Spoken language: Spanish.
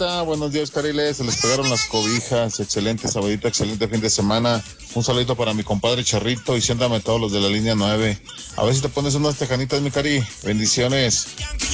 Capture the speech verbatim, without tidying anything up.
Buenos días, Cariles. Se les pegaron las cobijas. Excelente sabadito, excelente fin de semana. Un saludito para mi compadre Charrito y siéntame todos los de la línea nueve. A ver si te pones unas tejanitas, mi Cari. Bendiciones.